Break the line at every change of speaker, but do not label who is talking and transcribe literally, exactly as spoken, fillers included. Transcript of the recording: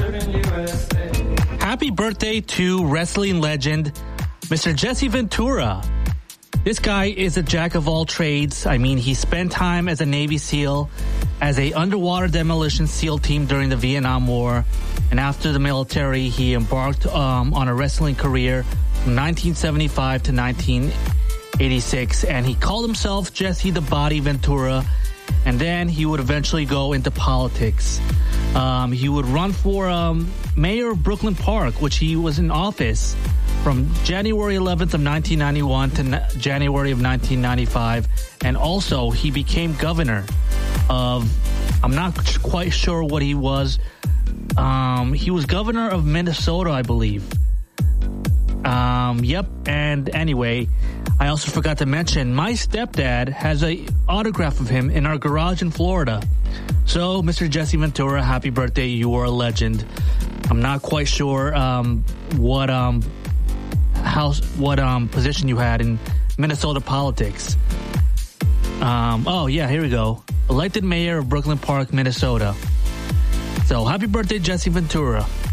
Happy birthday to wrestling legend, Mister Jesse Ventura. This guy is a jack of all trades. I mean, he spent time as a Navy SEAL, as a underwater demolition SEAL team during the Vietnam War, and after the military, he embarked um, on a wrestling career from nineteen seventy-five to nineteen eighty-six, and he called himself Jesse the Body Ventura, and then he would eventually go into politics. Um, he would run for um, mayor of Brooklyn Park, which he was in office from January eleventh of nineteen ninety-one to na- January of nineteen ninety-five, and also he became governor of, I'm not quite sure what he was, um, he was governor of Minnesota, I believe. Um, yep, and anyway, I also forgot to mention, my stepdad has a autograph of him in our garage in Florida. So, Mister Jesse Ventura, happy birthday, you are a legend. I'm not quite sure um, what um, house, what um, position you had in Minnesota politics. Um, oh, yeah, here we go. Elected mayor of Brooklyn Park, Minnesota. So, happy birthday, Jesse Ventura.